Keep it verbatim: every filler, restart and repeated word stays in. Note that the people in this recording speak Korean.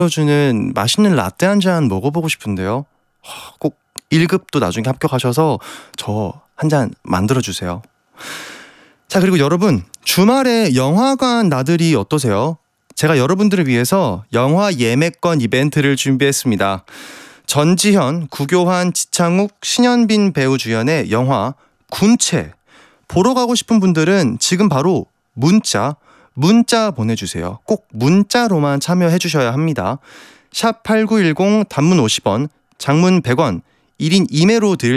주는 맛있는 라떼 한 잔 먹어보고 싶은데요. 꼭 일 급도 나중에 합격하셔서 저 한 잔 만들어주세요. 자, 그리고 여러분, 주말에 영화관 나들이 어떠세요? 제가 여러분들을 위해서 영화 예매권 이벤트를 준비했습니다. 전지현, 구교환, 지창욱, 신현빈 배우 주연의 영화 군체 보러 가고 싶은 분들은 지금 바로 문자 문자 보내주세요. 꼭 문자로만 참여해 주셔야 합니다. 샵 팔구일공, 단문 오십 원, 장문 백 원, 일 인 이 매로 드릴